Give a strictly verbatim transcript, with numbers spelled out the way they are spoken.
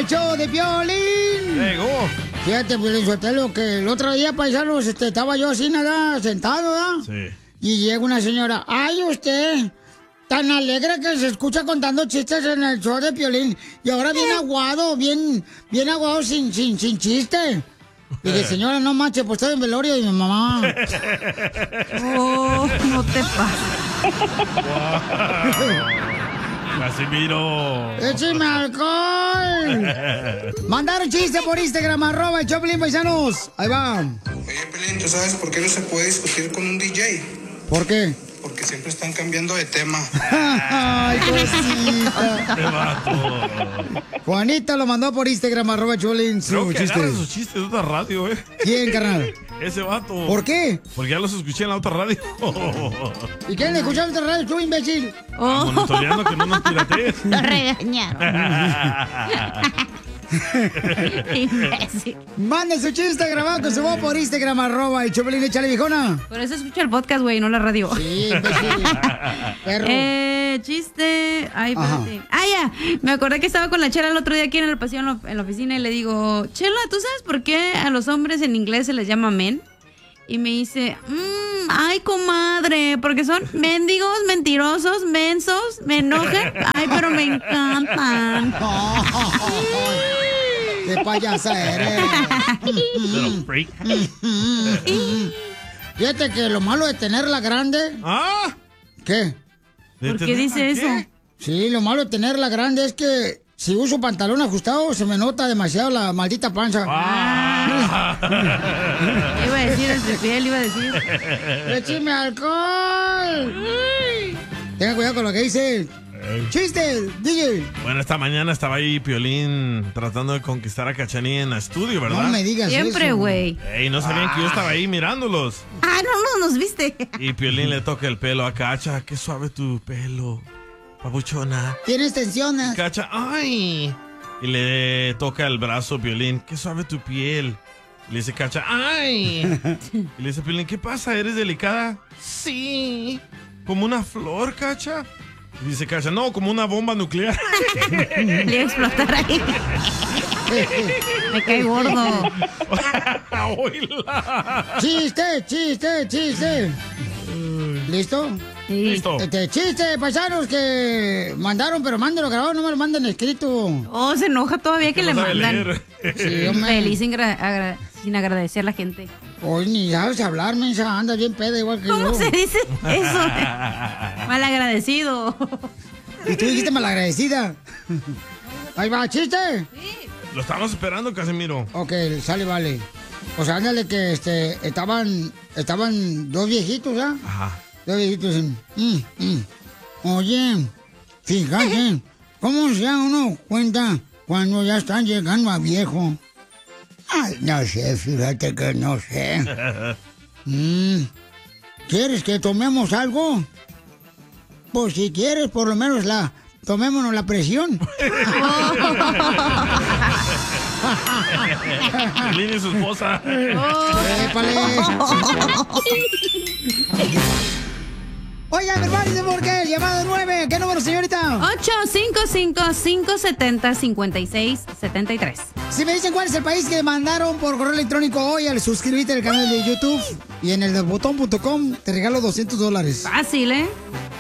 el show de Piolín. Llegó. Fíjate, Piolín Sotelo, que el otro día, paisanos, este, estaba yo así, nada, sentado, ¿verdad? Sí. Y llega una señora, ay, usted, tan alegre que se escucha contando chistes en el show de Piolín. Y ahora bien aguado, bien, bien aguado, sin, sin, sin chiste. Y dije, señora, no manches, pues estoy en velorio de mi mamá. Oh, no te pases. Casimiro. ¡Écheme alcohol! Mandaron chiste por Instagram, arroba el Choplin, paisanos. Ahí va. Oye, Pelín, ¿tú sabes por qué no se puede discutir con un D J? ¿Por qué? Porque siempre están cambiando de tema. Ay, cosita. Juanita lo mandó por Instagram, arroba Choplin, su Creo que chiste. agarra sus chistes de otra radio, ¿eh? ¿Quién, carnal? Ese vato. ¿Por qué? Porque ya los escuché en la otra radio. ¿Y quién le escuchó otra radio, tú, imbécil? Oh. Monitoreando que no nos piratees. Lo regañaron. Imbécil. Mande su chiste grabado con su voz por Instagram, arroba el Choplin, échale, viejona. Por eso escucha el podcast, güey, no la radio. Sí, imbécil. Perro. Eh, chiste. Ay, espérate. Ah, ya. Me acordé que estaba con la Chela el otro día aquí en el pasillo en la, en la oficina y le digo, Chela, ¿tú sabes por qué a los hombres en inglés se les llama men? Y me dice, mmm, ay, comadre, porque son mendigos, mentirosos, mensos, me enojan. Ay, pero me encantan. ¡Qué payasa eres! Little freak. Fíjate que lo malo de tenerla grande... ¿Ah? ¿Qué? ¿Por qué dice eso? Sí, lo malo de tenerla grande es que si uso pantalón ajustado se me nota demasiado la maldita panza. Ah. Iba a decir el tripiel, iba a decir. ¡Écheme alcohol! Tenga cuidado con lo que dice. ¡Chiste, D J! Bueno, esta mañana estaba ahí Piolín tratando de conquistar a Cachanilla en el estudio, ¿verdad? No me digas Siempre, eso. güey. Ey, no sabían que yo estaba ahí mirándolos. Ah, no, no nos viste. Y Piolín le toca el pelo a Cacha. Qué suave tu pelo, papuchona. Tienes tensiones. Cacha, ¡ay! Y le toca el brazo Piolín. Qué suave tu piel. Y le dice Cacha, ¡ay! Y le dice Piolín, ¿qué pasa? ¿Eres delicada? Sí. Como una flor, Cacha. Y dice Cacha, no, como una bomba nuclear. Le iba a explotar ahí. Me cae gordo. ¡Chiste, chiste, chiste! ¿Listo? Sí. Listo. Este, chiste, paisanos que mandaron, pero mándenlo grabado, no me lo manden escrito. Oh, se enoja todavía que No le sabe mandan. leer. Sí, hombre. Feliz sin, gra- agra- sin agradecer a la gente. Hoy ni sabes hablar, mensa, anda bien peda igual que ¿Cómo yo. se dice eso? Malagradecido. Y tú dijiste malagradecida. Ahí va, chiste. Lo estamos esperando, Casimiro. Ok, sale, vale. Pues ándale que este, estaban, estaban dos viejitos, ¿ah? Ajá. Dos viejitos. Mm, mm. Oye, fíjate, ¿cómo se da uno cuenta cuando ya están llegando a viejo? Ay, no sé, fíjate que no sé. Mm. ¿Quieres que tomemos algo? Pues si quieres, por lo menos la... Tomémonos la presión. Piolín y su esposa. ¡Épale! Oigan, hermanos, ¿por qué? Llamado nueve. ¿Qué número, señorita? ocho cinco cinco, cinco siete cero, cinco seis siete tres. Si me dicen cuál es el país que mandaron por correo electrónico hoy al suscribirte al canal de YouTube y en el de botón punto com te regalo doscientos dólares. Fácil, ¿eh?